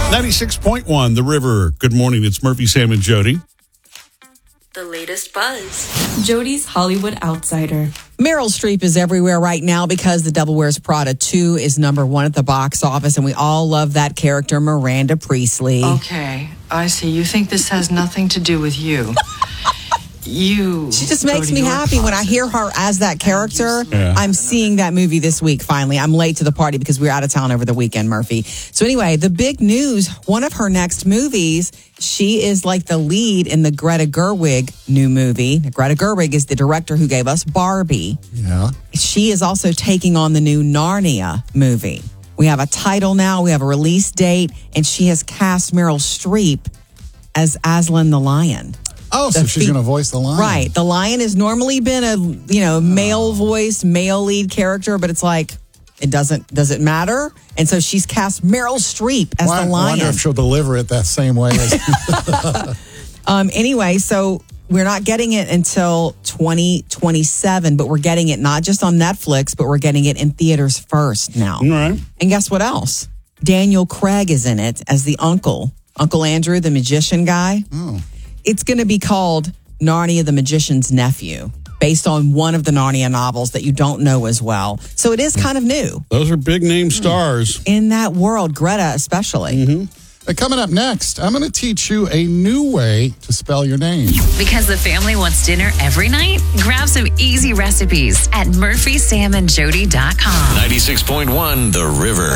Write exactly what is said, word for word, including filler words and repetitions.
ninety-six point one, The River. Good morning. It's Murphy, Sam, and Jody. The latest buzz. Jody's Hollywood Outsider. Meryl Streep is everywhere right now because The Devil Wears Prada two is number one at the box office, and we all love that character, Miranda Priestly. Okay, I see. You think this has nothing to do with you. You. She just makes me happy when I hear her as that character. Yeah. I'm seeing that movie this week, finally. I'm late to the party because we were out of town over the weekend, Murphy. So anyway, the big news, one of her next movies, she is like the lead in the Greta Gerwig new movie. Greta Gerwig is the director who gave us Barbie. Yeah. She is also taking on the new Narnia movie. We have a title now, we have a release date, and she has cast Meryl Streep as Aslan the Lion. Oh, so The she's fe- going to voice the lion. Right. The lion has normally been a, you know, male voiced, male lead character, but it's like, it doesn't, does it matter? And so she's cast Meryl Streep as Well, the I lion. wonder if she'll deliver it that same way as... um, anyway, so we're not getting it until twenty twenty-seven, but we're getting it not just on Netflix, but we're getting it in theaters first now. All right. And guess what else? Daniel Craig is in it as the uncle, Uncle Andrew, the magician guy. Oh. It's going to be called Narnia the Magician's Nephew, based on one of the Narnia novels that you don't know as well. So it is kind of new Those are big name stars. in that world, Greta especially. Mm-hmm. Coming up next, I'm going to teach you a new way to spell your name. Because the family wants dinner every night? Grab some easy recipes at murphy sam and jody dot com. ninety-six point one The River.